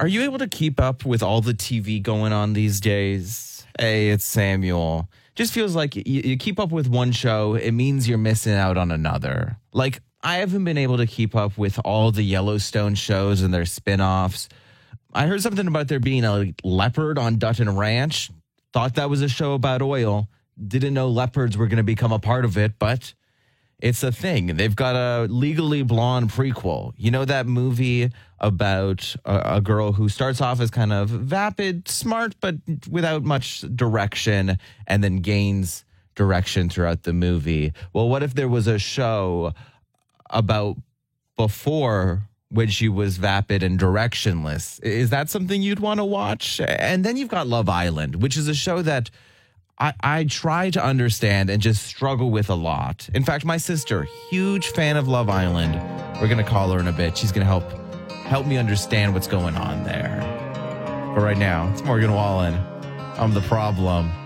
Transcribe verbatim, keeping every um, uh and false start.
Are you able to keep up with all the T V going on these days? Hey, it's Samuel. Just feels like you, you keep up with one show, it means you're missing out on another. Like, I haven't been able to keep up with all the Yellowstone shows and their spin-offs. I heard something about there being a leopard on Dutton Ranch. Thought that was a show about oil. Didn't know leopards were going to become a part of it, but it's a thing. They've got a Legally Blonde prequel. You know that movie about a, a girl who starts off as kind of vapid, smart, but without much direction, and then gains direction throughout the movie? Well, what if there was a show about before when she was vapid and directionless? Is that something you'd want to watch? And then you've got Love Island, which is a show that I, I try to understand and just struggle with a lot. In fact, my sister, huge fan of Love Island. We're going to call her in a bit. She's going to help help me understand what's going on there. But right now, it's Morgan Wallen. I'm the problem.